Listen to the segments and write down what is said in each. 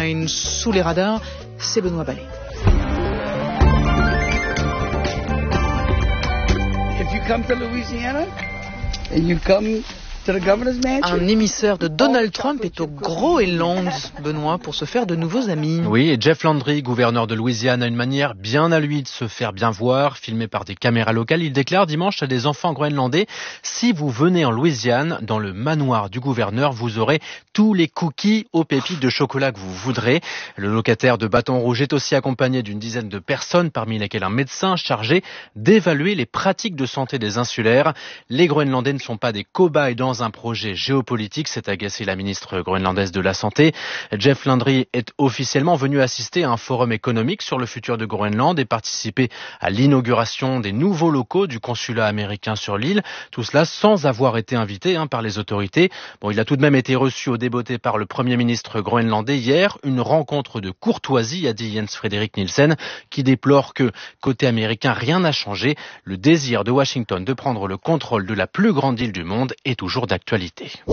Sunshine. Sous les radars, c'est Benoît Ballet. If you come to Louisiana and you come to the governor's mansion. Un émissaire de Donald Trump est au Groenland, Benoît, pour se faire de nouveaux amis. Oui, et Jeff Landry, gouverneur de Louisiane, a une manière bien à lui de se faire bien voir. Filmé par des caméras locales, il déclare dimanche à des enfants groenlandais: si vous venez en Louisiane, dans le manoir du gouverneur, vous aurez tous les cookies aux pépites de chocolat que vous voudrez. Le locataire de Bâton Rouge est aussi accompagné d'une dizaine de personnes, parmi lesquelles un médecin chargé d'évaluer les pratiques de santé des insulaires. Les Groenlandais ne sont pas des cobayes dans un projet géopolitique, s'est agacée la ministre groenlandaise de la Santé. Jeff Landry est officiellement venu assister à un forum économique sur le futur de Groenland et participer à l'inauguration des nouveaux locaux du consulat américain sur l'île. Tout cela sans avoir été invité par les autorités. Il a tout de même été reçu au débeauté par le Premier ministre groenlandais hier. Une rencontre de courtoisie, a dit Jens Frederik Nielsen, qui déplore que, côté américain, rien n'a changé. Le désir de Washington de prendre le contrôle de la plus grande île du monde est toujours d'actualité.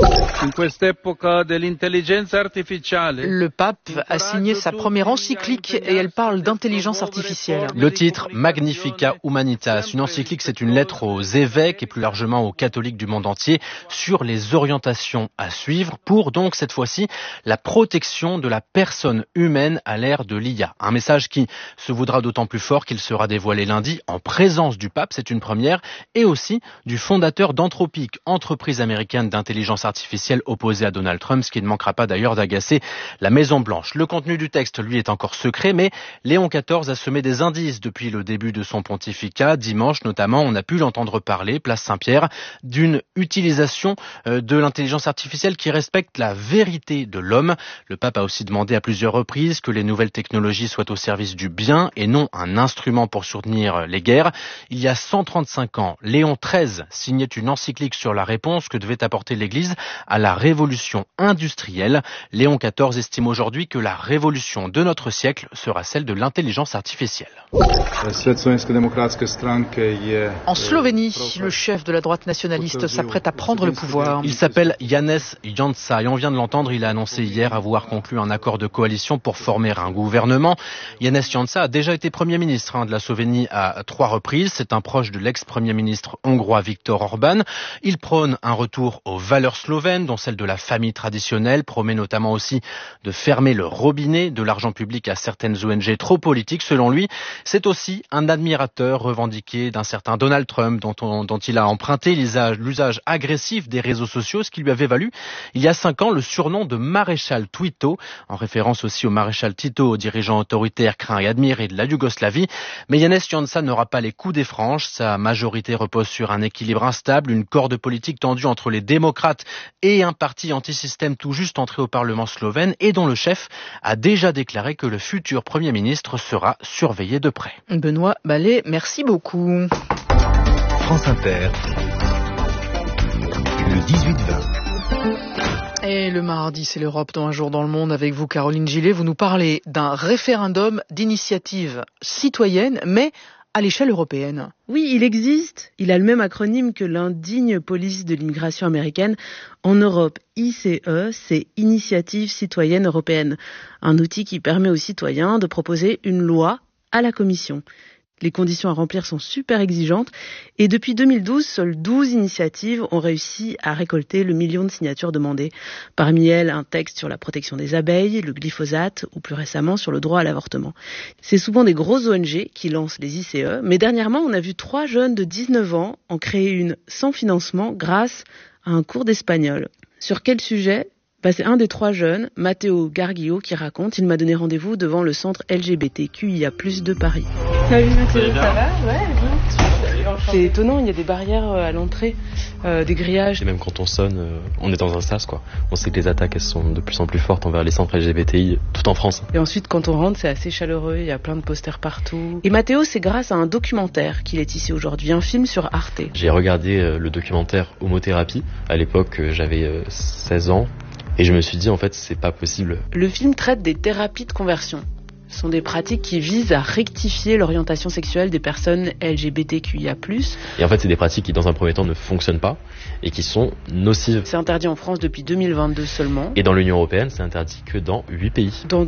Le pape a signé sa première encyclique et elle parle d'intelligence artificielle. Le titre Magnificat Humanitas. Une encyclique, c'est une lettre aux évêques et plus largement aux catholiques du monde entier sur les orientations à suivre pour donc cette fois-ci la protection de la personne humaine à l'ère de l'IA. Un message qui se voudra d'autant plus fort qu'il sera dévoilé lundi en présence du pape, c'est une première, et aussi du fondateur d'Anthropic, entreprise américaine d'intelligence artificielle opposée à Donald Trump, ce qui ne manquera pas d'ailleurs d'agacer la Maison-Blanche. Le contenu du texte, lui, est encore secret, mais Léon XIV a semé des indices depuis le début de son pontificat. Dimanche, notamment, on a pu l'entendre parler, place Saint-Pierre, d'une utilisation de l'intelligence artificielle qui respecte la vérité de l'homme. Le pape a aussi demandé à plusieurs reprises que les nouvelles technologies soient au service du bien et non un instrument pour soutenir les guerres. Il y a 135 ans, Léon XIII signait une encyclique sur la réponse que devait apporter l'Église à la révolution industrielle. Léon XIV estime aujourd'hui que la révolution de notre siècle sera celle de l'intelligence artificielle. En Slovénie, le chef de la droite nationaliste s'apprête à prendre le pouvoir. Il s'appelle Janez Janša et on vient de l'entendre, il a annoncé hier avoir conclu un accord de coalition pour former un gouvernement. Janez Janša a déjà été Premier ministre de la Slovénie à 3 reprises. C'est un proche de l'ex-Premier ministre hongrois Viktor Orban. Il prône un retour aux valeurs slovènes, dont celle de la famille traditionnelle, promet notamment aussi de fermer le robinet de l'argent public à certaines ONG trop politiques. Selon lui, c'est aussi un admirateur revendiqué d'un certain Donald Trump, dont il a emprunté l'usage agressif des réseaux sociaux, ce qui lui avait valu, il y a 5 ans, le surnom de maréchal Tito, en référence aussi au maréchal Tito, dirigeant autoritaire craint et admiré de la Yougoslavie. Mais Janez Janša n'aura pas les coups des franges. Sa majorité repose sur un équilibre instable, une corde politique tendue entre les démocrates et un parti anti-système tout juste entré au Parlement slovène et dont le chef a déjà déclaré que le futur Premier ministre sera surveillé de près. Benoît Ballet, merci beaucoup. France Inter, le 18-20. Et le mardi, c'est l'Europe dans un jour dans le monde. Avec vous, Caroline Gillet, vous nous parlez d'un référendum d'initiative citoyenne, mais à l'échelle européenne. Oui, il existe. Il a le même acronyme que l'indigne police de l'immigration américaine. En Europe, ICE, c'est Initiative citoyenne européenne. Un outil qui permet aux citoyens de proposer une loi à la Commission. Les conditions à remplir sont super exigeantes et depuis 2012, seules 12 initiatives ont réussi à récolter le million de signatures demandées. Parmi elles, un texte sur la protection des abeilles, le glyphosate ou plus récemment sur le droit à l'avortement. C'est souvent des grosses ONG qui lancent les ICE, mais dernièrement, on a vu 3 jeunes de 19 ans en créer une sans financement grâce à un cours d'espagnol. Sur quel sujet ? C'est un des 3 jeunes, Matteo Garguillo, qui raconte. Il m'a donné rendez-vous devant le centre LGBTQIA+ de Paris. Salut Matteo, ça va ? Ouais, bien. C'est étonnant, il y a des barrières à l'entrée, des grillages. Et même quand on sonne, on est dans un sas, quoi. On sait que les attaques, elles sont de plus en plus fortes envers les centres LGBTI, tout en France. Et ensuite, quand on rentre, c'est assez chaleureux, il y a plein de posters partout. Et Matteo, c'est grâce à un documentaire qu'il est ici aujourd'hui, un film sur Arte. J'ai regardé le documentaire Homothérapie. À l'époque, j'avais 16 ans. Et je me suis dit, en fait, c'est pas possible. Le film traite des thérapies de conversion. Ce sont des pratiques qui visent à rectifier l'orientation sexuelle des personnes LGBTQIA+. Et en fait, c'est des pratiques qui, dans un premier temps, ne fonctionnent pas et qui sont nocives. C'est interdit en France depuis 2022 seulement. Et dans l'Union européenne, c'est interdit que dans 8 pays.